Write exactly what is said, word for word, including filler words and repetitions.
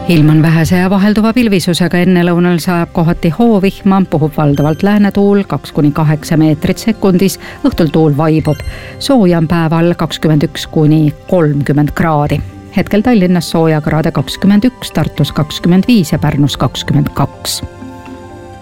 ilm on vähese ja vahelduva pilvisusega, ennelõunal sajab kohati hoovihma, puhub valdavalt läänetuul kaks kuni kaheksa meetrit sekundis, õhtul tuul vaibub. Sooja on päeval kakskümmend üks kuni kolmkümmend kraadi. Hetkel Tallinnas soojakraade kakskümmend üks, Tartus kakskümmend viis ja Pärnus kakskümmend kaks.